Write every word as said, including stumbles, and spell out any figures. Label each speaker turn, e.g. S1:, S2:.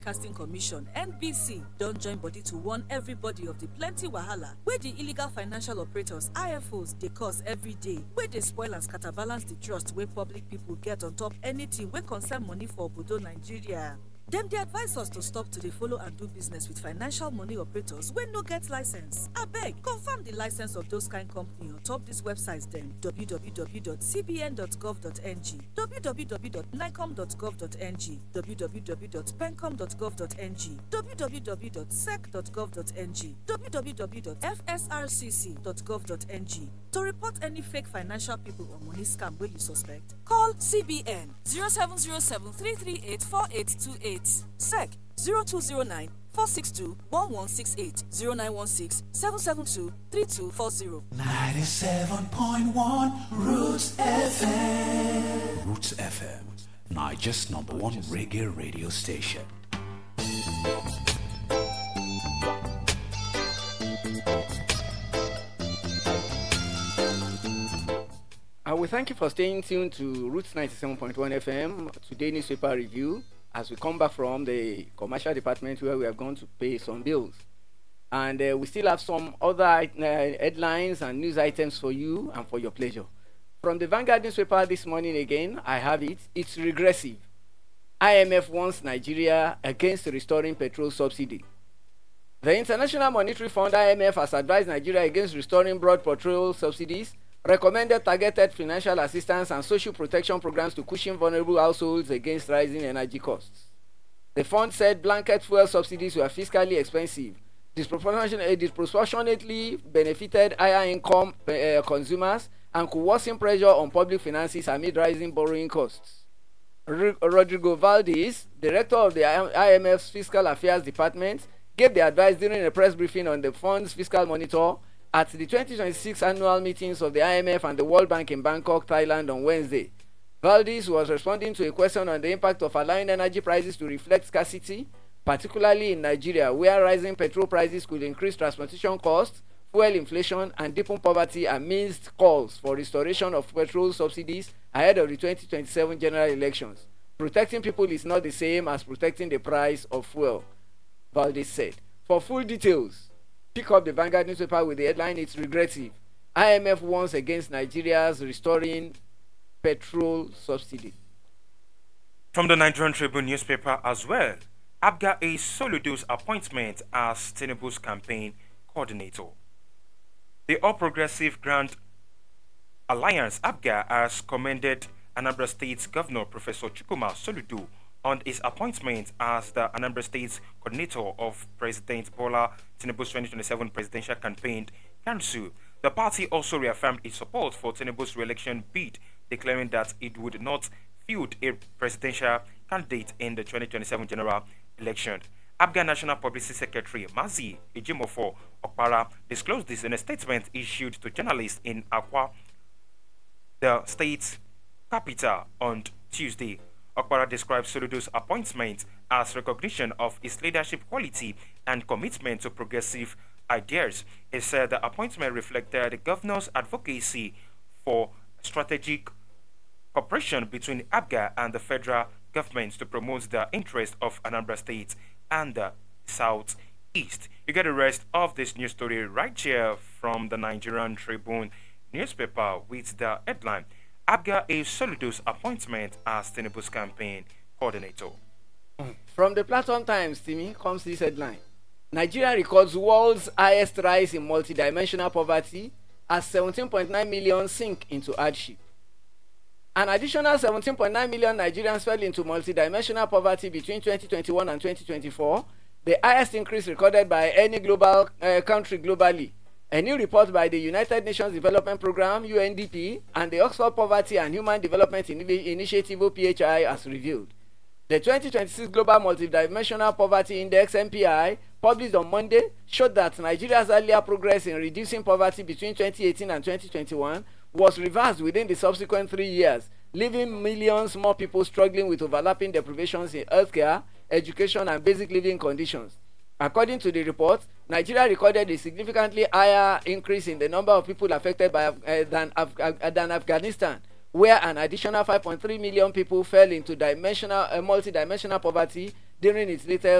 S1: Broadcasting Commission (N B C) don join body to warn everybody of the plenty wahala wey the illegal financial operators I F Os dey cause every day, wey dey spoil and scatter balance the trust wey public people get on top anything wey concern money for obodo Nigeria. Dem dey advise us to stop to dey follow and do business with financial money operators wey no get license. Abeg, confirm the license of those kind company on top these websites dem: w w w dot c b n dot gov dot n g, w w w dot nicom dot gov dot n g, w w w dot pencom dot gov dot n g, w w w dot sec dot gov dot n g, w w w dot f s r c c dot gov dot n g. To report any fake financial people or money scam wey you suspect, call C B N zero seven zero seven three three eight four eight two eight, S E C zero two zero nine four six two one one six eight, zero nine one six seven seven two three two four zero.
S2: ninety-seven point one Roots F M. Roots F M, Nigeria's number one reggae radio station.
S3: Uh, we thank you for staying tuned to Roots ninety-seven point one F M, today newspaper review, as we come back from the commercial department where we have gone to pay some bills. And uh, we still have some other uh, headlines and news items for you and for your pleasure. From the Vanguard newspaper this morning again, I have it. It's regressive. I M F warns Nigeria against restoring petrol subsidy. The International Monetary Fund I M F has advised Nigeria against restoring broad petrol subsidies, recommended targeted financial assistance and social protection programs to cushion vulnerable households against rising energy costs. The fund said blanket fuel subsidies were fiscally expensive, disproportionately, disproportionately benefited higher income uh, consumers, and could worsen pressure on public finances amid rising borrowing costs. R- Rodrigo Valdez, director of the I M F's Fiscal Affairs Department, gave the advice during a press briefing on the fund's fiscal monitor at the twenty twenty-six annual meetings of the I M F and the World Bank in Bangkok, Thailand on Wednesday. Valdez was responding to a question on the impact of allowing energy prices to reflect scarcity, particularly in Nigeria, where rising petrol prices could increase transportation costs, fuel inflation, and deepen poverty amidst calls for restoration of petrol subsidies ahead of the twenty twenty-seven general elections. Protecting people is not the same as protecting the price of fuel, Valdez said. For full details, pick up the Vanguard newspaper with the headline, "It's regressive. I M F warns against Nigeria's restoring petrol subsidy."
S4: From the Nigerian Tribune newspaper as well, Abga A. Soludo's appointment as Tinubu's campaign coordinator. The All Progressive Grand Alliance Abga has commended Anambra State's Governor Professor Chukwuma Soludo on his appointment as the Anambra State's coordinator of President Bola Tinubu's twenty twenty-seven presidential campaign council. The party also reaffirmed its support for Tinubu's re-election bid, declaring that it would not field a presidential candidate in the twenty twenty-seven general election. Abga National Publicity Secretary Mazi Ejimofo Okpara disclosed this in a statement issued to journalists in Akwa, the state's capital, on Tuesday. Okpara described Soludo's appointment as recognition of his leadership quality and commitment to progressive ideas. He said the appointment reflected the governor's advocacy for strategic cooperation between Abga and the federal government to promote the interests of Anambra State and the Southeast. You get the rest of this news story right here from the Nigerian Tribune newspaper with the headline, Abga A. Soludo's appointment as Tinubu's campaign coordinator.
S3: From the Platform Times, Timmy, comes this headline. Nigeria records world's highest rise in multidimensional poverty as seventeen point nine million sink into hardship. An additional seventeen point nine million Nigerians fell into multidimensional poverty between twenty twenty-one and twenty twenty-four, the highest increase recorded by any global uh, country globally. A new report by the United Nations Development Programme, U N D P, and the Oxford Poverty and Human Development Initiative, O P H I, has revealed. The twenty twenty-six Global Multidimensional Poverty Index, M P I, published on Monday, showed that Nigeria's earlier progress in reducing poverty between twenty eighteen and twenty twenty-one was reversed within the subsequent three years, leaving millions more people struggling with overlapping deprivations in healthcare, education, and basic living conditions. According to the report, Nigeria recorded a significantly higher increase in the number of people affected by uh, than, Af- uh, than Afghanistan, where an additional five point three million people fell into dimensional, uh, multidimensional poverty, during its latest